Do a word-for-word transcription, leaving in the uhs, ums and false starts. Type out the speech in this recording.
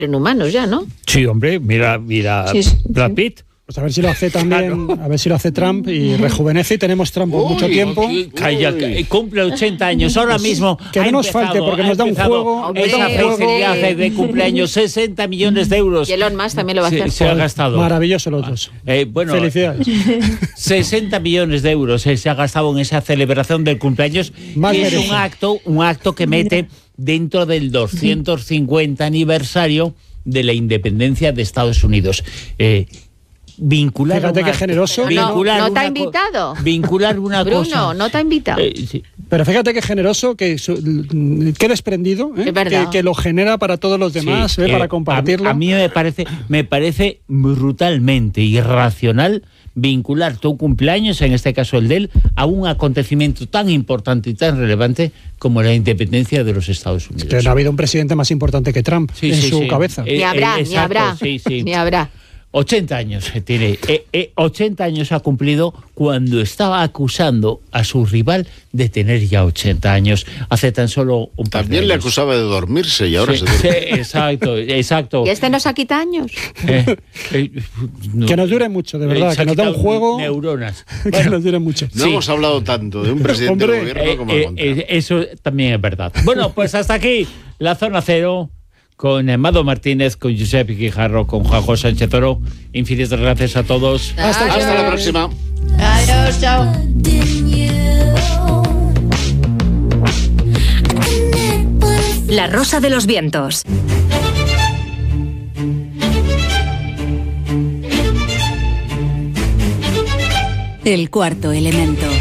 en humanos ya, ¿no? Sí, hombre, mira, mira Sí, sí, Brad Pitt. Pues a ver si lo hace también, Claro. a ver si lo hace Trump y rejuvenece y tenemos Trump por Uy, mucho tiempo. uy. Calla, que cumple ochenta años ahora mismo. que no ha nos empezado- falte, porque ha nos da un empezado juego, nos Esa da un juego. felicidad de cumpleaños, sesenta millones de euros. Y Elon Musk también lo va a Se, hacer. se ha gastado. Maravilloso los dos. Eh, bueno, Felicidades. sesenta millones de euros eh, se ha gastado en esa celebración del cumpleaños, Más que es merece. un acto, un acto que mete dentro del doscientos cincuenta aniversario de la independencia de Estados Unidos. Eh, vincular Fíjate un qué acto- generoso. vincular No, no te ha una co- invitado. Vincular una Bruno, cosa. no te ha invitado. Eh, sí. Pero fíjate qué generoso, que su- qué desprendido, ¿eh? Es verdad. que, que lo genera para todos los demás, Sí, ¿eh? eh, para a- compartirlo. A, mí me parece, me parece brutalmente irracional vincular tu cumpleaños, en este caso el de él, a un acontecimiento tan importante y tan relevante como la independencia de los Estados Unidos. que no ha habido un presidente más importante que Trump Sí, en sí, su sí. cabeza. Eh, Ni habrá, eh, ni exacto, habrá. sí, sí. Ni habrá. ochenta años tiene. Eh, eh, ochenta años ha cumplido cuando estaba acusando a su rival de tener ya ochenta años. Hace tan solo un par de También le años. acusaba de dormirse y ahora Sí, se duerme. sí, exacto, exacto. Y este nos ha quitado años. Eh, eh, no. Que nos dure mucho, de verdad, Eh, se que ha nos da un quitado juego, neuronas. que Bueno, nos dure mucho. No Sí. hemos hablado tanto de un presidente Hombre, del gobierno eh, como eh, el contrario. eh, eso también es verdad. Bueno, pues hasta aquí la Zona Cero con Amado Martínez, con Josep Quijarro, con Juanjo Sánchez Oro. Infinitas gracias a todos. Hasta el Hasta la próxima. Adiós, chao. La Rosa de los Vientos. El cuarto elemento.